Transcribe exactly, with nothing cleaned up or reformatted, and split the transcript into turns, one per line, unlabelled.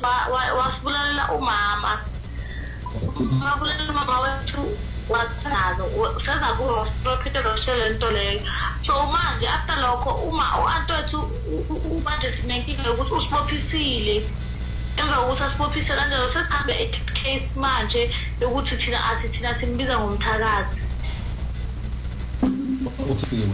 wasibulalela umama wabulalela umama wethu wathanazo seza kuwo wasiphethe loshele into leyo so manje after lokho uma uAntwethu manje sinenkinga ukuthi usibophisile emva kokuthi asibophisile kanjalo sesihambe case manje yokuthi thina athi thina simbiza ngomthakazi